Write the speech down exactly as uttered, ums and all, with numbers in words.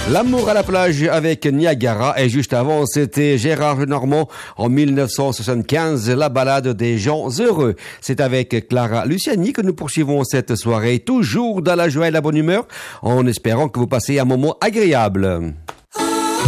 L'amour à la plage avec Niagara, et juste avant c'était Gérard Lenormand en mille neuf cent soixante-quinze, la balade des gens heureux. C'est avec Clara Luciani que nous poursuivons cette soirée, toujours dans la joie et la bonne humeur, en espérant que vous passez un moment agréable.